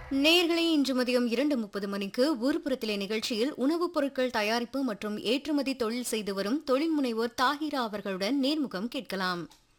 நேயர்களே இன்று மதியம் 2:30 மணிக்கு ஊர்ப்புறத்திலே நிகழ்ச்சியில் உணவுப் பொருட்கள் தயாரிப்பு மற்றும் ஏற்றுமதி தொழில் செய்து வரும் தொழில் முனைவோர் தாஹிரா அவர்களுடன் நேர்முகம் கேட்கலாம்.